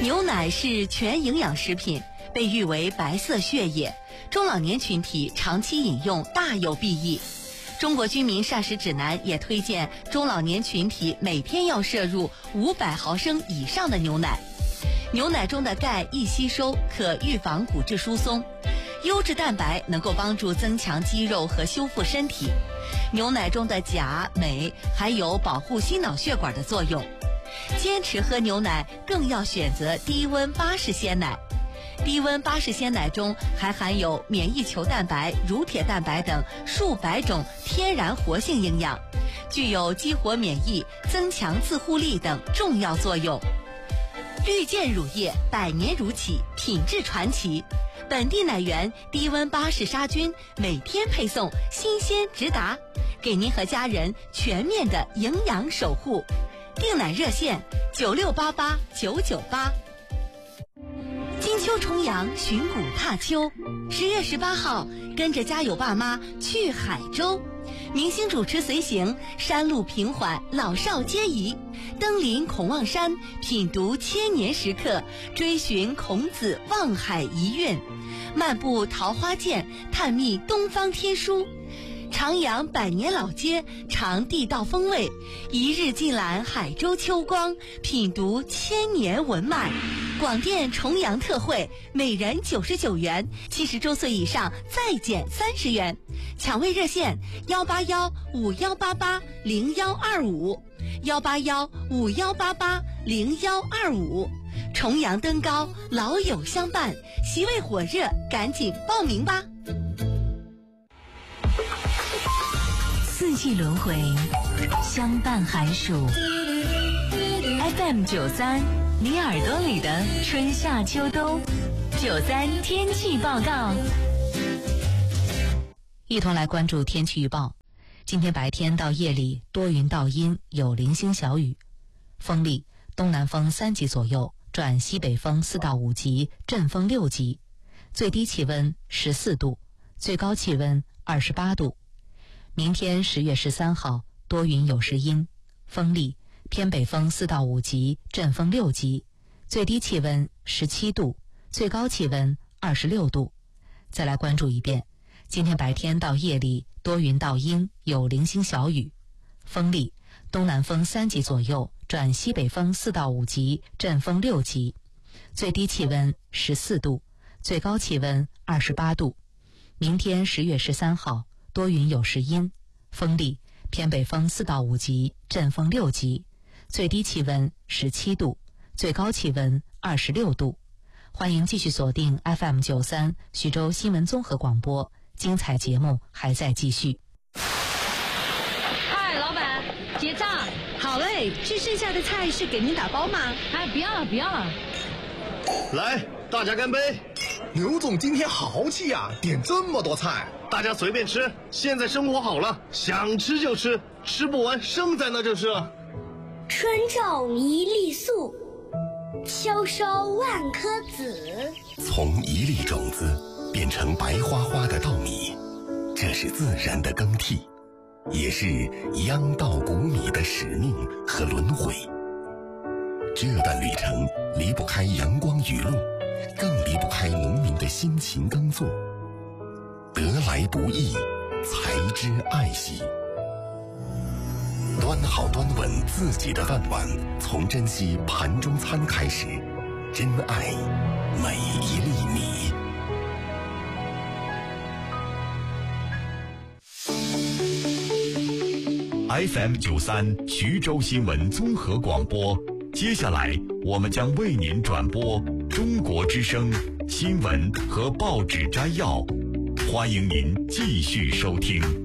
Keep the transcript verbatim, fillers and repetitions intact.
牛奶是全营养食品，被誉为白色血液，中老年群体长期饮用大有裨益。中国居民膳食指南也推荐中老年群体每天要摄入五百毫升以上的牛奶。牛奶中的钙易吸收，可预防骨质疏松；优质蛋白能够帮助增强肌肉和修复身体。牛奶中的钾、镁还有保护心脑血管的作用。坚持喝牛奶更要选择低温巴氏鲜奶。低温巴氏鲜奶中还含有免疫球蛋白、乳铁蛋白等数百种天然活性营养，具有激活免疫、增强自护力等重要作用。绿箭乳业百年如企，品质传奇。本地奶源低温巴氏杀菌，每天配送，新鲜直达，给您和家人全面的营养守护。订奶热线九六八八九九八。金秋重阳，寻古踏秋。十月十八号，跟着家有爸妈去海州，明星主持随行，山路平缓，老少皆宜。登临孔望山，品读千年石刻，追寻孔子望海遗韵；漫步桃花涧，探秘东方天书。徜徉百年老街，尝地道风味，一日尽览海州秋光，品读千年文脉。广电重阳特惠，每人九十九元，七十周岁以上再减三十元。抢位热线幺八幺五幺八八零幺二五，幺八幺五幺八八零幺二五。重阳登高，老友相伴，席位火热，赶紧报名吧。 四季轮回，相伴寒暑。F M 九三，你耳朵里的春夏秋冬。九三天气报告， 一同来关注天气预报。今天白天到夜里多云到阴，有零星小雨，风力东南风三级左右，转西北风四到五级，阵风六级。最低气温十四度，最高气温二十八度。明天十月十三号，多云有时阴，风力偏北风四到五级，阵风六级，最低气温十七度，最高气温二十六度。再来关注一遍，今天白天到夜里多云到阴，有零星小雨，风力东南风三级左右，转西北风四到五级，阵风六级，最低气温十四度，最高气温二十八度。明天十月十三号，多云有时阴，风力偏北风四到五级，阵风六级，最低气温十七度，最高气温二十六度。欢迎继续锁定 F M 九三徐州新闻综合广播，精彩节目还在继续。 嗨，老板，结账。 好嘞，这剩下的菜是给您打包吗？ 哎，不要了，不要了。 来，大家干杯！ 刘总今天豪气啊，点这么多菜。 大家随便吃，现在生活好了，想吃就吃，吃不完剩在那就是了。 春种一粒粟，秋收万颗子。 从一粒种子变成白花花的稻米，这是自然的更替，也是秧稻谷米的使命和轮回。这段旅程离不开阳光雨露，更离不开农民的辛勤耕作。得来不易，才知爱惜。端好端稳自己的饭碗，从珍惜盘中餐开始，珍爱每一粒米。 F M 九三徐州新闻综合广播，接下来我们将为您转播中国之声新闻和报纸摘要，欢迎您继续收听。